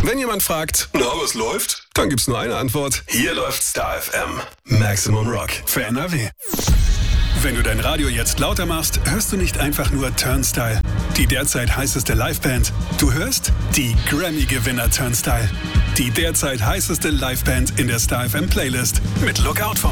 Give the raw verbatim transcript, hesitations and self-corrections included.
Wenn jemand fragt, na, was läuft? Dann gibt's nur eine Antwort. Hier läuft Star F M. Maximum Rock für N R W. Wenn du dein Radio jetzt lauter machst, hörst du nicht einfach nur Turnstile, die derzeit heißeste Liveband. Du hörst die Grammy-Gewinner Turnstile, die derzeit heißeste Liveband in der Star F M Playlist mit Lookout vom